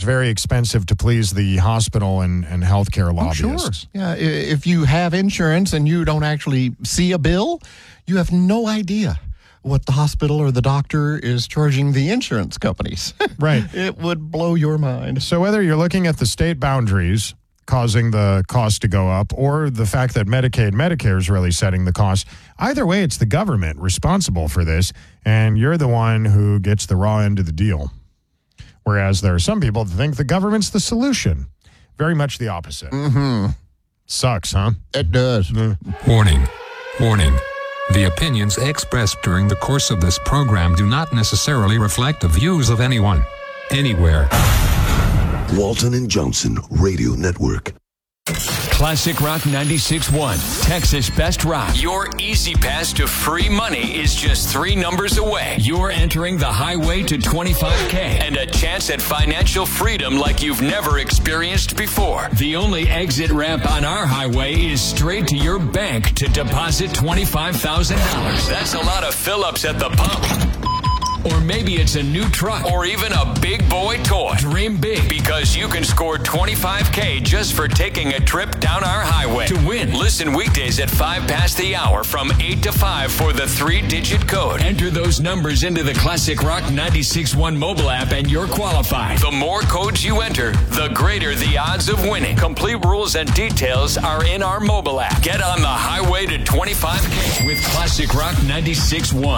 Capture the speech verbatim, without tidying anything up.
very expensive to please the hospital and, and healthcare Oh, lobbyists. sure. Yeah, i- if you have insurance and you don't actually see a bill, you have no idea what the hospital or the doctor is charging the insurance companies. Right. It would blow your mind. So whether you're looking at the state boundaries causing the cost to go up or the fact that Medicaid, Medicare is really setting the cost, either way, it's the government responsible for this, and you're the one who gets the raw end of the deal. Whereas there are some people that think the government's the solution. Very much the opposite. Mm-hmm. Sucks, huh? It does. Warning. Warning. The opinions expressed during the course of this program do not necessarily reflect the views of anyone, anywhere. Walton and Johnson Radio Network. Classic Rock ninety-six point one, Texas Best Rock. Your easy pass to free money is just three numbers away. You're entering the highway to twenty-five K. And a chance at financial freedom like you've never experienced before. The only exit ramp on our highway is straight to your bank to deposit twenty-five thousand dollars. That's a lot of fill-ups at the pump. Or maybe it's a new truck. Or even a big boy toy. Dream big. Because you can score twenty-five K just for taking a trip down our highway. To win, Listen weekdays at five past the hour from eight to five for the three-digit code. enter those numbers into the Classic Rock ninety-six point one mobile app and you're qualified. The more codes you enter, the greater the odds of winning. Complete rules and details are in our mobile app. Get on the highway to twenty-five K with Classic Rock ninety-six point one.